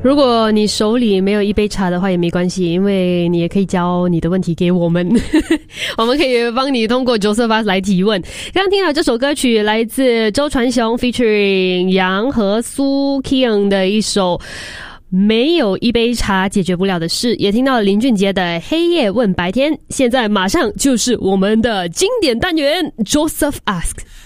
如果你手里没有一杯茶的话也没关系，因为你也可以交你的问题给我们我们可以帮你通过 Joseph Ask 来提问。刚刚听到这首歌曲来自周传雄 featuring 杨和苏 Kian 的一首没有一杯茶解决不了的事，也听到了林俊杰的黑夜问白天。现在马上就是我们的经典单元 Joseph Ask。